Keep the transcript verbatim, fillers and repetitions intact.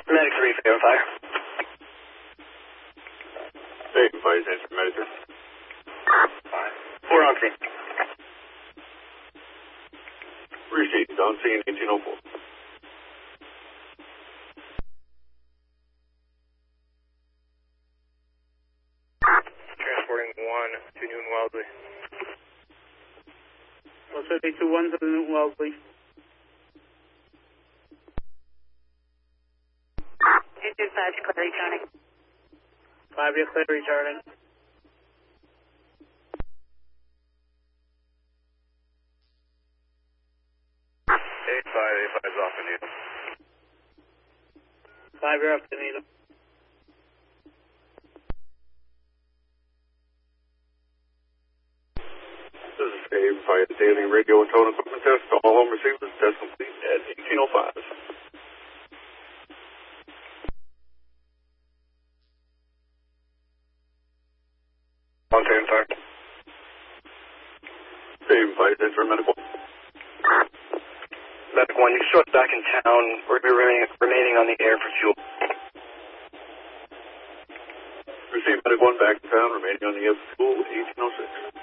Medic three, Fair Fire. Hey, Fire, answer, Medic three. Four on scene. Appreciate it. On scene, eighteen oh four. Transporting one to Newton Wellesley. Well, certainly two one to the Newton Wellesley. two two five, clear returning. Five, you're clear returning. eight five, eight five is off in Needham. Five, you're up to Needham. This is Dave, Fire, daily radio and tone equipment test. All home receivers, test complete at eighteen oh five. On ten, sir. Dave, Fire, answer, medical. Medic one, you show us back in town. We're going to be remaining, remaining on the air for fuel. Receive medic one back in town, remaining on the F school, eighteen oh six.